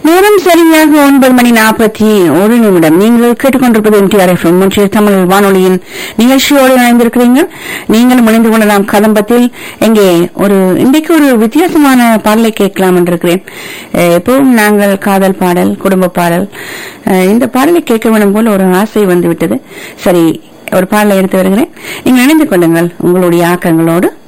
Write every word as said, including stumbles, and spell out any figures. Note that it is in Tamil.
நேரம் சரியாக ஒன்பது மணி நாற்பத்தி ஒரு நிமிடம். நீங்கள் கேட்டுக்கொண்டிருப்பது எம்டிஆர் எஃப்எம் தமிழ் வானொலியின் நிகழ்ச்சியோடு இணைந்திருக்கிறீர்கள். நீங்களும் இணைந்து கொள்ளலாம் கதம்பத்தில். எங்கே ஒரு இன்றைக்கு ஒரு வித்தியாசமான பாடலை கேட்கலாம் என்றிருக்கிறேன். எப்பவும் நாங்கள் காதல் பாடல், குடும்ப பாடல், இந்த பாடலை கேட்க வேண்டும் போல ஒரு ஆசை வந்துவிட்டது. சரி, ஒரு பாடலை எடுத்து வருகிறேன். நீங்கள் இணைந்து கொள்ளுங்கள் உங்களுடைய ஆக்கங்களோடு.